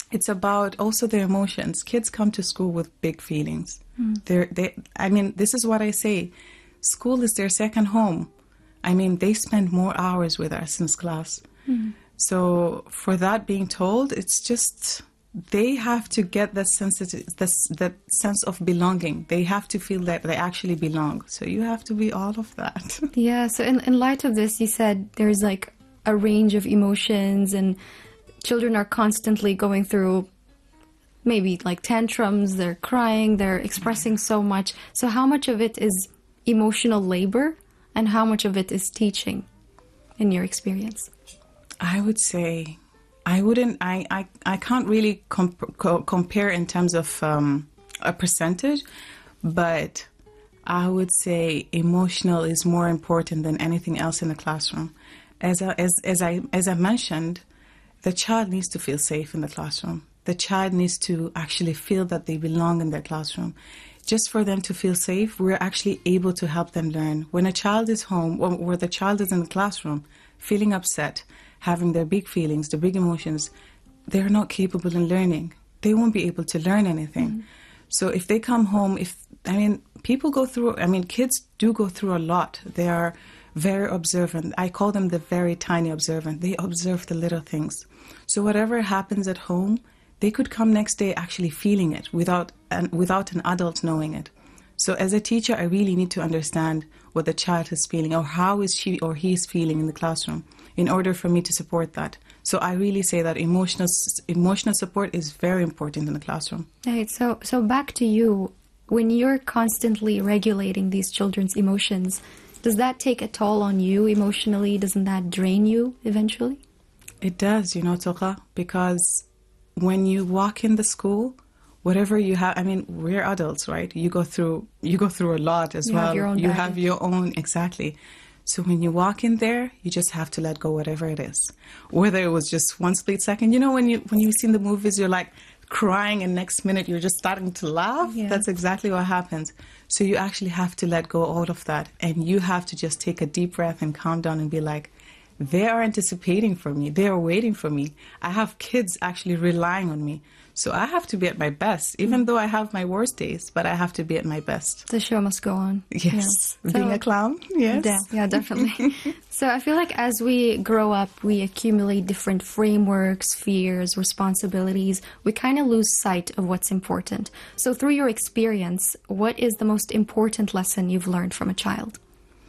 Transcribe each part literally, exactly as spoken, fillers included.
It's about also their emotions. Kids come to school with big feelings. Mm. They're, they, I mean, this is what I say. School is their second home. I mean, they spend more hours with us in class. Mm. So for that being told, it's just they have to get that sensitive, this, that sense of belonging. They have to feel that they actually belong. So you have to be all of that. Yeah. So in, in light of this, you said there's like a range of emotions and children are constantly going through maybe like tantrums, they're crying, they're expressing so much. So how much of it is emotional labor and how much of it is teaching in your experience? I would say I wouldn't, I, I, I can't really comp- co- compare in terms of um, a percentage, but I would say emotional is more important than anything else in the classroom. As I, as, as I, as I mentioned, the child needs to feel safe in the classroom. The child needs to actually feel that they belong in their classroom. Just for them to feel safe, we're actually able to help them learn. When a child is home, or, or the child is in the classroom, feeling upset, having their big feelings, the big emotions, they're not capable in learning. They won't be able to learn anything. Mm-hmm. So if they come home, if, I mean, people go through, I mean, kids do go through a lot. They are very observant. I call them the very tiny observant. They observe the little things. So whatever happens at home, they could come next day actually feeling it without an, without an adult knowing it. So as a teacher, I really need to understand what the child is feeling or how is she or he is feeling in the classroom in order for me to support that. So I really say that emotional emotional support is very important in the classroom. Right. So, so back to you. When you're constantly regulating these children's emotions, does that take a toll on you emotionally? Doesn't that drain you eventually? It does, you know, Toqa, because when you walk in the school, whatever you have, I mean, we're adults, right? You go through, you go through a lot as you well. Have your own you baggage. have your own, exactly. So when you walk in there, you just have to let go whatever it is. Whether it was just one split second, you know, when you when you've seen the movies, you're like crying, and next minute you're just starting to laugh. Yeah. That's exactly what happens. So you actually have to let go all of that, and you have to just take a deep breath and calm down and be like, they are anticipating for me. They are waiting for me. I have kids actually relying on me. So I have to be at my best, even mm. though I have my worst days, but I have to be at my best. The show must go on. Yes. Yeah. Being so, a clown, yes. Yeah, yeah definitely. So I feel like as we grow up, we accumulate different frameworks, fears, responsibilities. We kind of lose sight of what's important. So through your experience, what is the most important lesson you've learned from a child?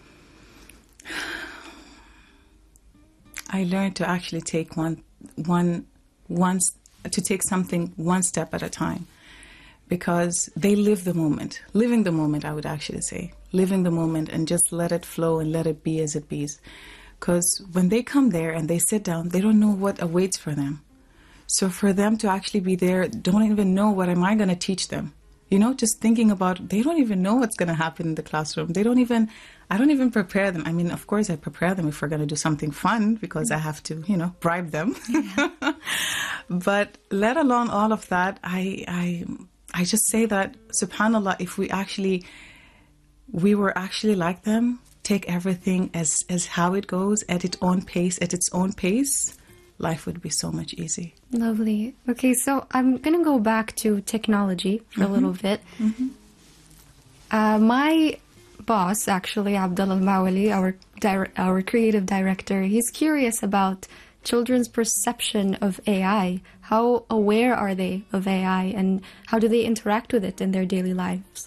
I learned to actually take one, one, one, to take something one step at a time, because they live the moment, living the moment, I would actually say, living the moment and just let it flow and let it be as it be. Because when they come there and they sit down, they don't know what awaits for them. So for them to actually be there, don't even know what am I going to teach them. You know, just thinking about, they don't even know what's going to happen in the classroom. They don't even, I don't even prepare them. I mean, of course, I prepare them if we're going to do something fun, because I have to, you know, bribe them. Yeah. But let alone all of that, I, I, I just say that, subhanAllah, if we actually, we were actually like them, take everything as, as how it goes, at its own pace, at its own pace, life would be so much easier. Lovely. Okay, so I'm going to go back to technology for mm-hmm. a little bit. Mm-hmm. Uh, my boss, actually, Abdullah Al-Mawali, our, di- our creative director, he's curious about children's perception of A I. How aware are they of A I, and how do they interact with it in their daily lives?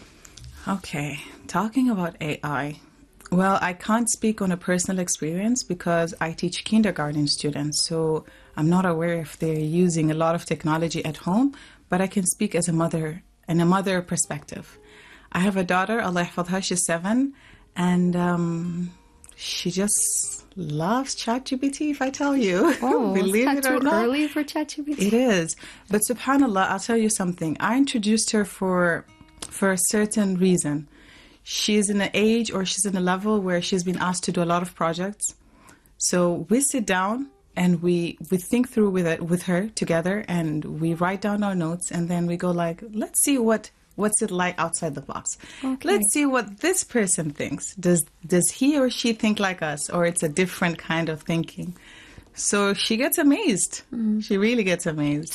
Okay, talking about A I. Well, I can't speak on a personal experience because I teach kindergarten students, so I'm not aware if they're using a lot of technology at home, but I can speak as a mother and a mother perspective. I have a daughter, Allah yahfadha, she's seven, and um, she just loves ChatGPT, if I tell you. Oh, Believe is it that or too not. early for ChatGPT? It is. But subhanAllah, I'll tell you something. I introduced her for for a certain reason. She's in an age, or she's in a level where she's been asked to do a lot of projects. So we sit down and we, we think through with it with her together, and we write down our notes, and then we go like, let's see what what's it like outside the box. Okay. Let's see what this person thinks. Does does he or she think like us, or it's a different kind of thinking? So she gets amazed. Mm. She really gets amazed.